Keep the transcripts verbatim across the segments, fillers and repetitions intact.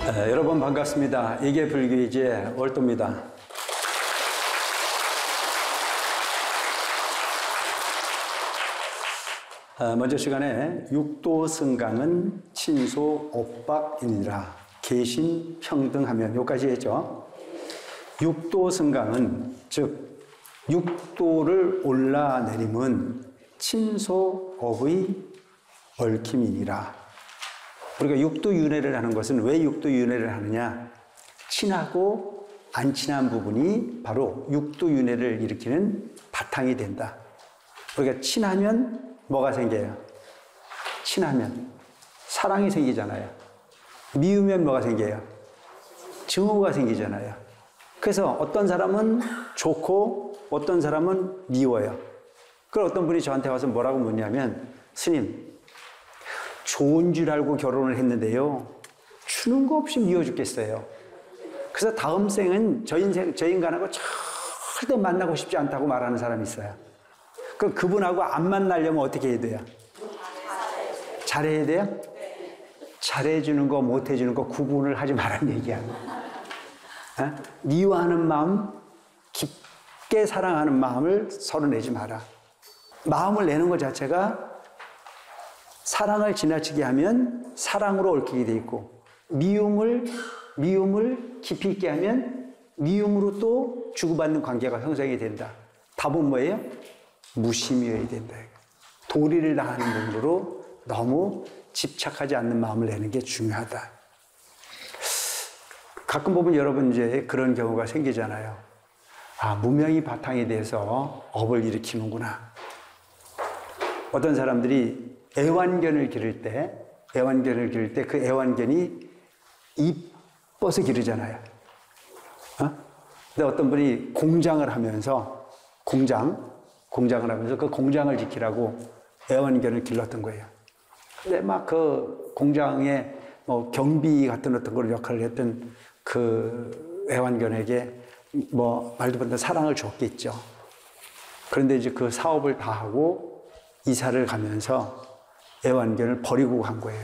네, 여러분 반갑습니다. 이게 불교이지의 월도입니다. 먼저 시간에 육도승강은 친소 옥박이니라 계신평등하면 여기까지 했죠. 육도승강은 즉 육도를 올라내림은 친소업의 얽힘이니라. 우리가 육도윤회를 하는 것은 왜 육도윤회를 하느냐? 친하고 안 친한 부분이 바로 육도윤회를 일으키는 바탕이 된다. 우리가 친하면 뭐가 생겨요? 친하면 사랑이 생기잖아요. 미우면 뭐가 생겨요? 증오가 생기잖아요. 그래서 어떤 사람은 좋고 어떤 사람은 미워요. 그걸 어떤 분이 저한테 와서 뭐라고 묻냐면, 스님, 좋은 줄 알고 결혼을 했는데요, 주는 거 없이 미워 죽겠어요. 그래서 다음 생은 저 인생, 저 인간하고 절대 만나고 싶지 않다고 말하는 사람이 있어요. 그럼 그분하고 안 만나려면 어떻게 해야 돼요? 잘해야 돼요? 잘해주는 거, 못해주는 거 구분을 하지 말라는 얘기야. 어? 미워하는 마음, 깊게 사랑하는 마음을 서로 내지 마라. 마음을 내는 것 자체가 사랑을 지나치게 하면 사랑으로 얽히게 돼 있고, 미움을, 미움을 깊이 있게 하면 미움으로 또 주고받는 관계가 형성이 된다. 답은 뭐예요? 무심이어야 된다. 도리를 다하는 분으로 너무 집착하지 않는 마음을 내는 게 중요하다. 가끔 보면 여러분 이제 그런 경우가 생기잖아요. 아, 무명이 바탕이 돼서 업을 일으키는구나. 어떤 사람들이 애완견을 기를 때, 애완견을 기를 때 그 애완견이 이뻐서 기르잖아요. 어? 근데 어떤 분이 공장을 하면서, 공장, 공장을 하면서 그 공장을 지키라고 애완견을 길렀던 거예요. 근데 막 그 공장에 뭐 경비 같은 어떤 걸 역할을 했던 그 애완견에게 뭐 말도 못한 사랑을 줬겠죠. 그런데 이제 그 사업을 다 하고 이사를 가면서 애완견을 버리고 간 거예요.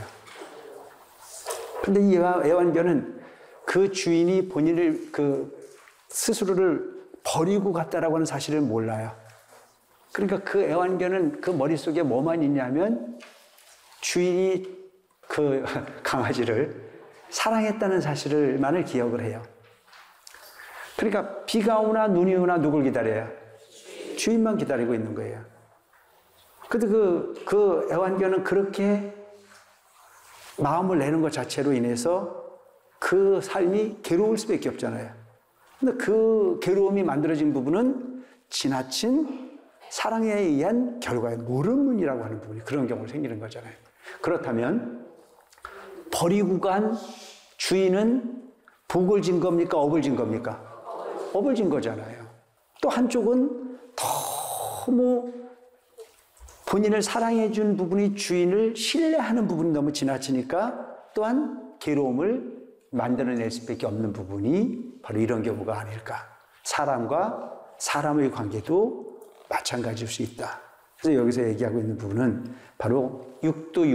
근데 이 애완견은 그 주인이 본인을 그 스스로를 버리고 갔다라고 하는 사실을 몰라요. 그러니까 그 애완견은 그 머릿속에 뭐만 있냐면 주인이 그 강아지를 사랑했다는 사실을만을 기억을 해요. 그러니까 비가 오나 눈이 오나 누굴 기다려요? 주인만 기다리고 있는 거예요. 근데 그, 그 애완견은 그렇게 마음을 내는 것 자체로 인해서 그 삶이 괴로울 수밖에 없잖아요. 근데 그 괴로움이 만들어진 부분은 지나친 사랑에 의한 결과의 모름문이라고 하는 부분이 그런 경우가 생기는 거잖아요. 그렇다면 버리고 간 주인은 복을 진 겁니까? 업을 진 겁니까? 업을 진 거잖아요. 또 한쪽은 너무 본인을 사랑해 준 부분이 주인을 신뢰하는 부분이 너무 지나치니까 또한 괴로움을 만들어낼 수밖에 없는 부분이 바로 이런 경우가 아닐까. 사람과 사람의 관계도 마찬가지일 수 있다. 그래서 여기서 얘기하고 있는 부분은 바로 육도